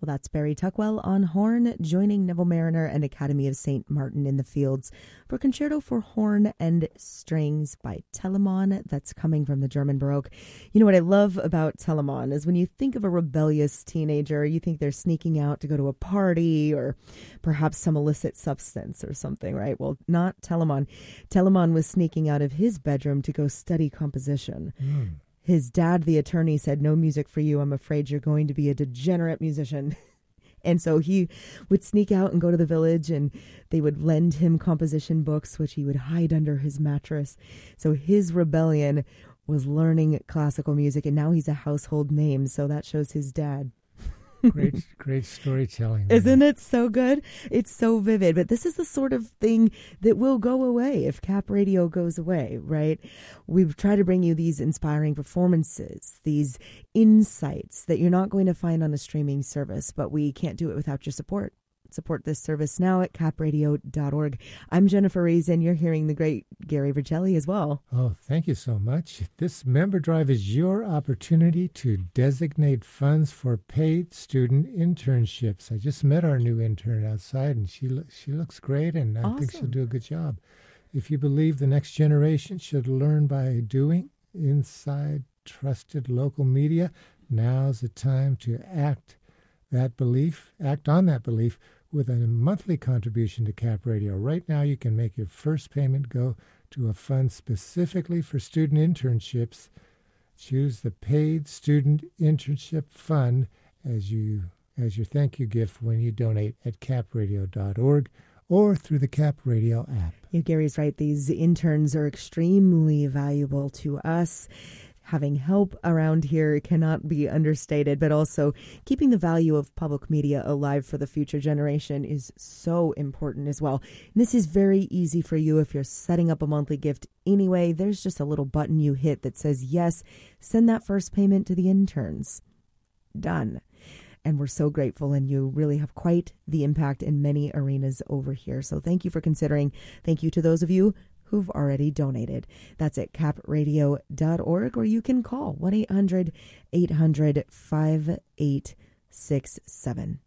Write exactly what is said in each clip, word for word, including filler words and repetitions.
That's Barry Tuckwell on horn, joining Neville Mariner and Academy of Saint Martin in the Fields for Concerto for Horn and Strings by Telemann. That's coming from the German Baroque. You know what I love about Telemann is when you think of a rebellious teenager, you think they're sneaking out to go to a party or perhaps some illicit substance or something, right? Well, not Telemann. Telemann was sneaking out of his bedroom to go study composition. Mm. His dad, the attorney, said, "No music for you. I'm afraid you're going to be a degenerate musician." And so he would sneak out and go to the village, and they would lend him composition books, which he would hide under his mattress. So his rebellion was learning classical music, and now he's a household name. So that shows his dad. Great, great storytelling. Isn't it so good? It's so vivid. But this is the sort of thing that will go away if Cap Radio goes away, right? We've tried to bring you these inspiring performances, these insights that you're not going to find on a streaming service, but we can't do it without your support. Support this service now at cap radio dot org. I'm Jennifer Reason. You're hearing the great Gary Vergelli as well. Oh, thank you so much. This member drive is your opportunity to designate funds for paid student internships. I just met our new intern outside, and she lo- she looks great, and I Awesome. think she'll do a good job. If you believe the next generation should learn by doing inside trusted local media, now's the time to act that belief, act on that belief, with a monthly contribution to Cap Radio. Right now, you can make your first payment go to a fund specifically for student internships. Choose the Paid Student Internship Fund as you as your thank you gift when you donate at cap radio dot org or through the Cap Radio app. Yeah, Gary's right. These interns are extremely valuable to us. Having help around here cannot be understated, but also keeping the value of public media alive for the future generation is so important as well. And this is very easy for you if you're setting up a monthly gift anyway. There's just a little button you hit that says, yes, send that first payment to the interns. Done. And we're so grateful, and you really have quite the impact in many arenas over here. So thank you for considering. Thank you to those of you who've already donated. That's at cap radio dot org, or you can call one eight hundred eight hundred five eight six seven.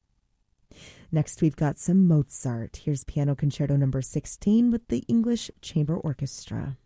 Next, we've got some Mozart. Here's Piano Concerto number sixteen with the English Chamber Orchestra.